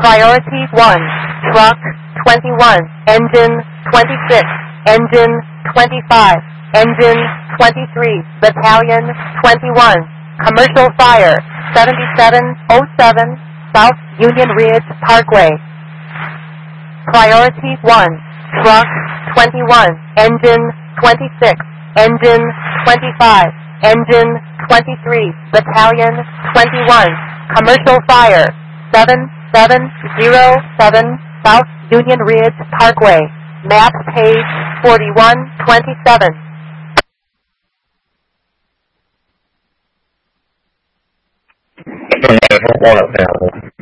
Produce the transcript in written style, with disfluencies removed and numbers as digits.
Priority 1, Truck 21, Engine 26, Engine 25, Engine 23, Battalion 21, Commercial Fire 7707, South Union Ridge Parkway. Priority 1, Truck 21, Engine 26, Engine 25, Engine 23, Battalion 21, Commercial Fire 7707, South Union Ridge Parkway. Map page 4127. Information 1 available.